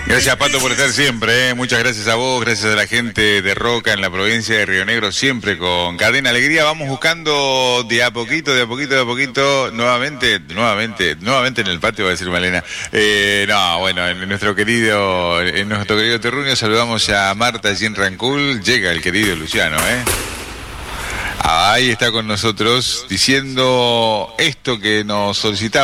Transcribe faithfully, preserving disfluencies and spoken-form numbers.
Gracias, Pato, por estar siempre, ¿eh? Muchas gracias a vos, gracias a la gente de Roca en la provincia de Río Negro, siempre con Cadena Alegría. Vamos buscando de a poquito, de a poquito, de a poquito, nuevamente, nuevamente, nuevamente en el patio, va a decir Malena. Eh, no, bueno, en nuestro querido, en nuestro querido terruño saludamos a Marta allí en Rancul. Llega el querido Luciano, ¿eh? Ahí está con nosotros diciendo esto que nos solicitaba.